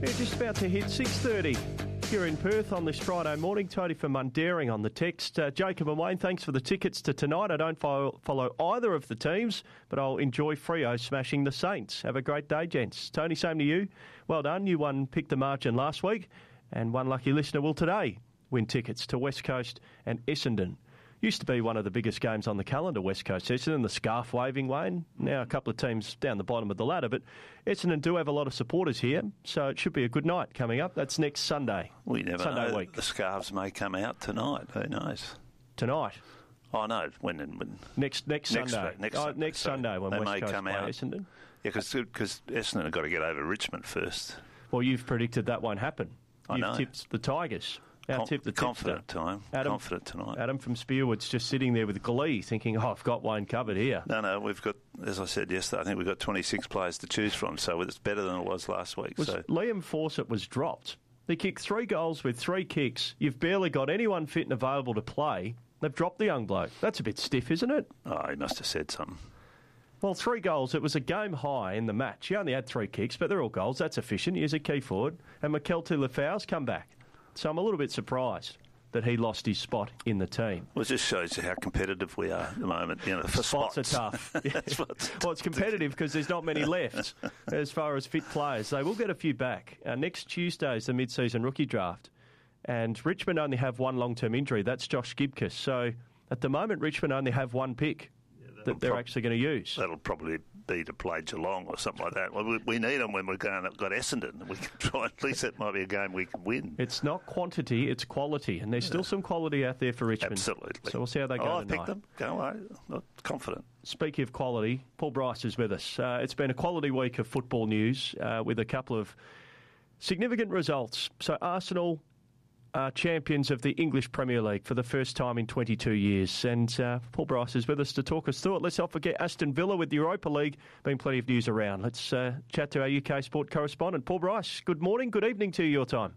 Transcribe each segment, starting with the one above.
Yeah, just about to hit 6:30 here in Perth on this Friday morning. Tony from Mundaring on the text. Jacob and Wayne, thanks for the tickets to tonight. I don't follow either of the teams, but I'll enjoy Freo smashing the Saints. Have a great day, gents. Tony, same to you. Well done. You won Pick the Margin last week, and one lucky listener will today win tickets to West Coast and Essendon. Used to be one of the biggest games on the calendar, West Coast Essendon, the scarf waving, Wayne. Now a couple of teams down the bottom of the ladder, but Essendon do have a lot of supporters here, so it should be a good night coming up. That's next Sunday. We never Sunday know. Week. The scarves may come out tonight. Who knows? Tonight? Oh, no. When next Sunday. Next Sunday when they West may Coast come play out. Essendon. Yeah, because Essendon have got to get over Richmond first. Well, you've predicted that won't happen. I know. You've tipped the Tigers. Confident tonight. Adam from Spearwood's just sitting there with glee thinking, I've got Wayne covered here. No, we've got, as I said yesterday, I think we've got 26 players to choose from, so it's better than it was last week. Liam Fawcett was dropped. They kicked 3 goals with 3 kicks. You've barely got anyone fit and available to play. They've dropped the young bloke. That's a bit stiff, isn't it? Oh, he must have said something. Well, 3 goals. It was a game high in the match. He only had 3 kicks, but they're all goals. That's efficient. He's a key forward. And Makelti Lefau's come back. So I'm a little bit surprised that he lost his spot in the team. Well, it just shows you how competitive we are at the moment. You know, for spots are tough. Well, it's competitive because there's not many left as far as fit players. They will get a few back. Next Tuesday is the mid-season rookie draft, and Richmond only have 1 long-term injury. That's Josh Gibcus. So at the moment, Richmond only have 1 pick that they're actually going to use. That'll probably be to play Geelong or something like that. Well, we need them when we're going. Got Essendon. We can try. At least that might be a game we can win. It's not quantity; it's quality, and there's still some quality out there for Richmond. Absolutely. So we'll see how they go tonight. I picked them. Go away. Not confident. Speaking of quality, Paul Bryce is with us. It's been a quality week of football news with a couple of significant results. So Arsenal are champions of the English Premier League for the first time in 22 years. And Paul Bryce is with us to talk us through it. Let's not forget Aston Villa with the Europa League. Been plenty of news around. Let's chat to our UK sport correspondent. Paul Bryce, good morning, good evening to you, your time.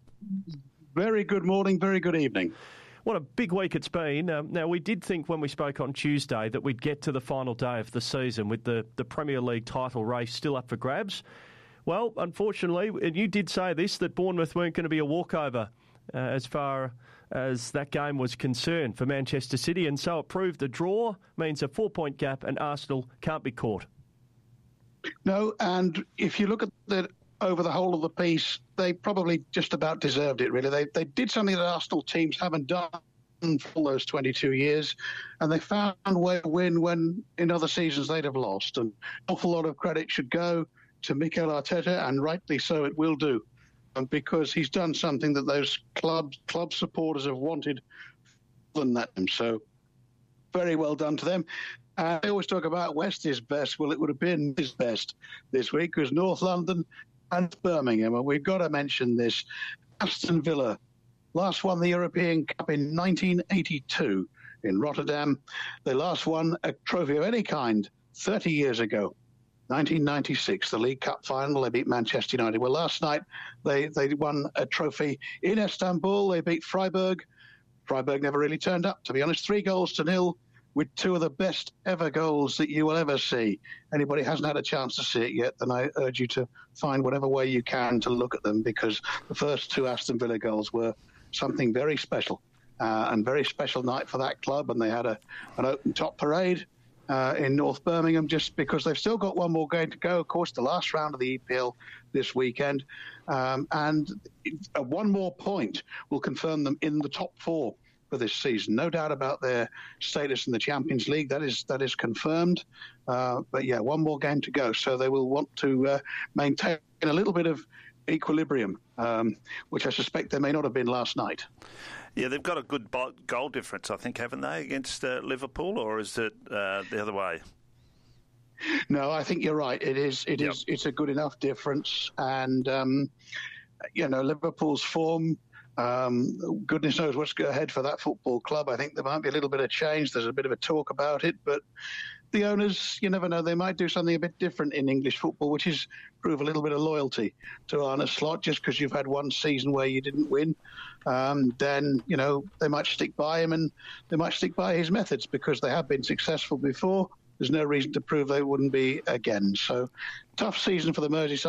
Very good morning, very good evening. What a big week it's been. Now, we did think when we spoke on Tuesday that we'd get to the final day of the season with the Premier League title race still up for grabs. Well, unfortunately, and you did say this, that Bournemouth weren't going to be a walkover as far as that game was concerned for Manchester City, and so it proved a draw means a 4-point gap and Arsenal can't be caught. No, and if you look at over the whole of the piece, they probably just about deserved it, really. They did something that Arsenal teams haven't done for all those 22 years, and they found a way to win when in other seasons they'd have lost. And an awful lot of credit should go to Mikel Arteta, and rightly so it will do. Because he's done something that those club supporters have wanted than that. So very well done to them. I always talk about West is best. Well, it would have been his best this week because North London and Birmingham. And we've got to mention this. Aston Villa last won the European Cup in 1982 in Rotterdam. They last won a trophy of any kind 30 years ago. 1996, the League Cup final, they beat Manchester United. Well, last night they won a trophy in Istanbul. They beat Freiburg. Freiburg never really turned up, to be honest. 3-0 with 2 of the best ever goals that you will ever see. Anybody hasn't had a chance to see it yet, then I urge you to find whatever way you can to look at them, because the first 2 Aston Villa goals were something very special and very special night for that club. And they had an open-top parade in North Birmingham, just because they've still got one more game to go. Of course, the last round of the EPL this weekend, and 1 more point will confirm them in the top 4 for this season. No doubt about their status in the Champions League. That is confirmed. But yeah, 1 more game to go, so they will want to maintain a little bit of equilibrium, which I suspect they may not have been last night. Yeah, they've got a good goal difference, I think, haven't they, against Liverpool, or is it the other way? No, I think you're right. It is. It's a good enough difference, and Liverpool's form. Goodness knows what's ahead for that football club. I think there might be a little bit of change. There's a bit of a talk about it, but the owners, you never know, they might do something a bit different in English football, which is prove a little bit of loyalty to Arne Slot. Just because you've had one season where you didn't win, then, they might stick by him, and they might stick by his methods because they have been successful before. There's no reason to prove they wouldn't be again. So, tough season for the Merseyside